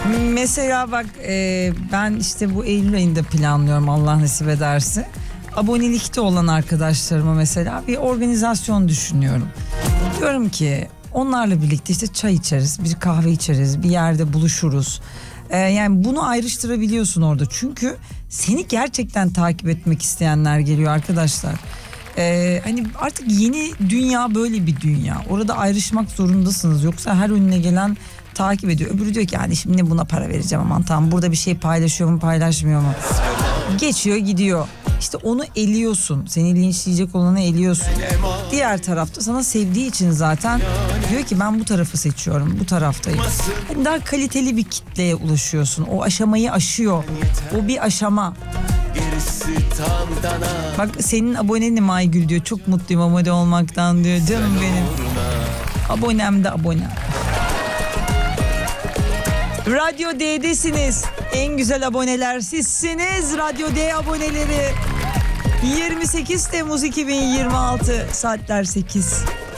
Mesela bak ben işte bu Eylül ayında planlıyorum Allah nasip ederse. Abonelikte olan arkadaşlarıma mesela bir organizasyon düşünüyorum. Diyorum ki onlarla birlikte işte çay içeriz, bir kahve içeriz, bir yerde buluşuruz. Yani bunu ayrıştırabiliyorsun orada. Çünkü seni gerçekten takip etmek isteyenler geliyor arkadaşlar. Hani artık yeni dünya böyle bir dünya. Orada ayrışmak zorundasınız. Yoksa her önüne gelen takip ediyor. Öbürü diyor ki yani şimdi buna para vereceğim, aman tamam burada bir şey paylaşıyor mu paylaşmıyor mu? Geçiyor gidiyor. İşte onu eliyorsun. Seni linçleyecek olanı eliyorsun. Diğer tarafta sana sevdiği için zaten diyor ki ben bu tarafı seçiyorum. Bu taraftayım. Yani daha kaliteli bir kitleye ulaşıyorsun. O aşamayı aşıyor. O bir aşama. Bak senin abonenim Aygül diyor. Çok mutluyum abone olmaktan diyor. Canım benim. Abonem de abonem. Radyo D'desiniz. En güzel aboneler sizsiniz. Radyo D aboneleri. 28 Temmuz 2026 saatler 8.